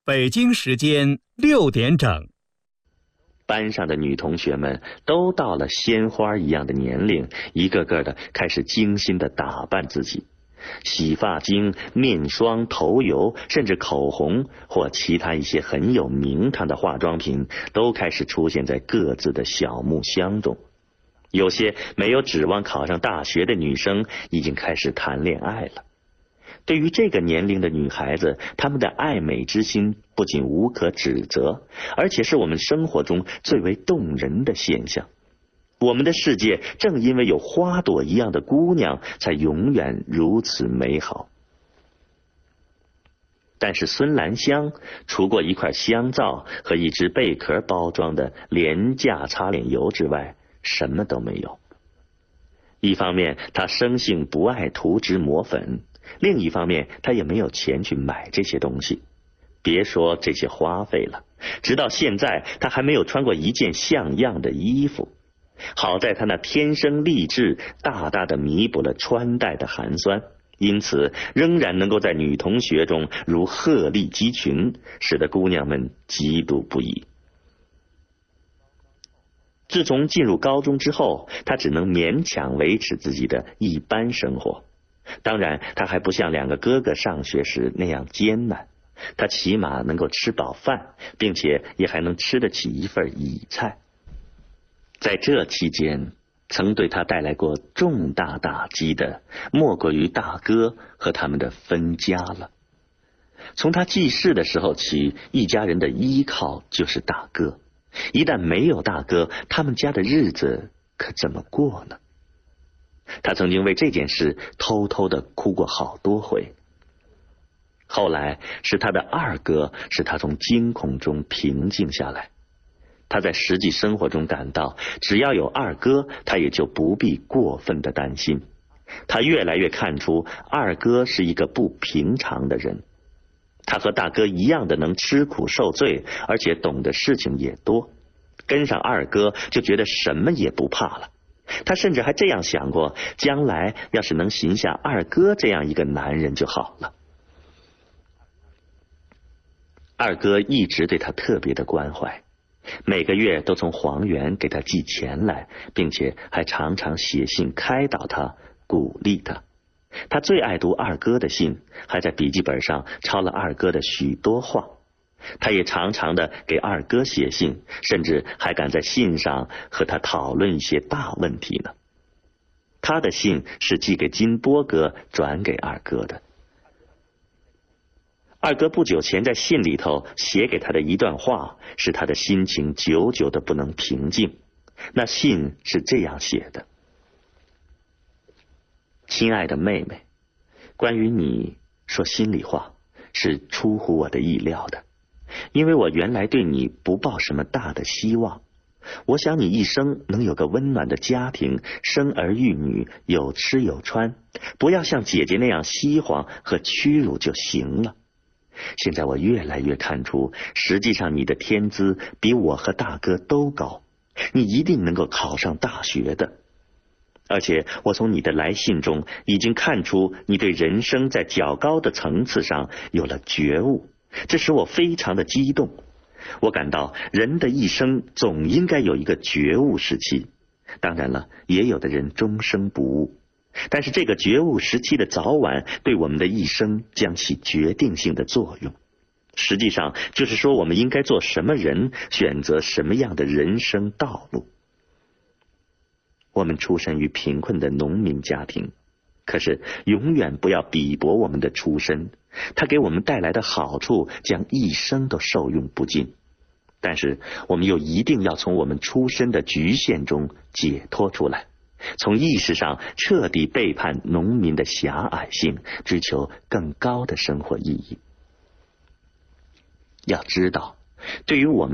北京时间6点整。 班上的女同学们都到了鲜花一样的年龄，一个个的开始精心的打扮自己，洗发精、面霜、头油，甚至口红或其他一些很有名堂的化妆品都开始出现在各自的小木箱中。有些没有指望考上大学的女生已经开始谈恋爱了。对于这个年龄的女孩子，她们的爱美之心不仅无可指责，而且是我们生活中最为动人的现象。我们的世界正因为有花朵一样的姑娘，才永远如此美好。但是孙兰香除过一块香皂和一只贝壳包装的廉价擦脸油之外，什么都没有。一方面她生性不爱涂脂抹粉，另一方面她也没有钱去买这些东西，别说这些花费了，直到现在她还没有穿过一件像样的衣服。好在她那天生丽质大大的弥补了穿戴的寒酸，因此仍然能够在女同学中如鹤立鸡群，使得姑娘们嫉妒不已。自从进入高中之后，她只能勉强维持自己的一般生活。当然她还不像两个哥哥上学时那样艰难，她起码能够吃饱饭，并且也还能吃得起一份乙菜。在这期间，曾对她带来过重大打击的莫过于大哥和他们的分家了。从她记事的时候起，一家人的依靠就是大哥，一旦没有大哥，他们家的日子可怎么过呢？她曾经为这件事偷偷的哭过好多回。后来是她的二哥使她从惊恐中平静下来。她在实际生活中感到，只要有二哥，她也就不必过分的担心。她越来越看出二哥是一个不平常的人，他和大哥一样的能吃苦受罪，而且懂得事情也多。跟上二哥就觉得什么也不怕了。他甚至还这样想过，将来要是能寻下二哥这样一个男人就好了。二哥一直对他特别的关怀，每个月都从黄原给他寄钱来，并且还常常写信开导他，鼓励他。他最爱读二哥的信，还在笔记本上抄了二哥的许多话。他也常常的给二哥写信，甚至还敢在信上和他讨论一些大问题呢。他的信是寄给金波哥转给二哥的。二哥不久前在信里头写给他的一段话，使他的心情久久的不能平静。那信是这样写的：亲爱的妹妹，关于你说心里话，是出乎我的意料的，因为我原来对你不抱什么大的希望。我想你一生能有个温暖的家庭，生儿育女，有吃有穿，不要像姐姐那样稀荒和屈辱就行了。现在我越来越看出，实际上你的天资比我和大哥都高，你一定能够考上大学的。而且我从你的来信中已经看出你对人生在较高的层次上有了觉悟，这使我非常的激动。我感到人的一生总应该有一个觉悟时期，当然了，也有的人终生不悟，但是这个觉悟时期的早晚对我们的一生将起决定性的作用。实际上就是说，我们应该做什么人，选择什么样的人生道路。我们出身于贫困的农民家庭，可是永远不要鄙薄我们的出身，它给我们带来的好处将一生都受用不尽。但是我们又一定要从我们出身的局限中解脱出来，从意识上彻底背叛农民的狭隘性，追求更高的生活意义。要知道，对于我们